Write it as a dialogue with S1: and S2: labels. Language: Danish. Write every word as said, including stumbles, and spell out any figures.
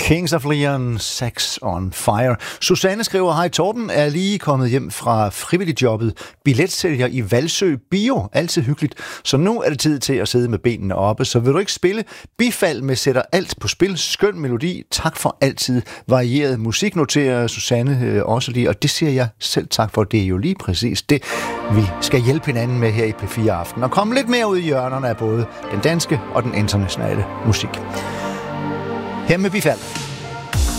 S1: Kings of Leon, Sex on Fire. Susanne skriver, hej Torben, er lige kommet hjem fra frivilligjobbet billetsælger i Valsø Bio. Altid hyggeligt. Så nu er det tid til at sidde med benene oppe. Så vil du ikke spille? Bifald med sætter alt på spil. Skøn melodi. Tak for altid varieret musik, noterer Susanne øh, også lige. Og det siger jeg selv tak for. Det er jo lige præcis det, vi skal hjælpe hinanden med her i P fire Aften. Og komme lidt mere ud i hjørnerne af både den danske og den internationale musik. Her med Bifald.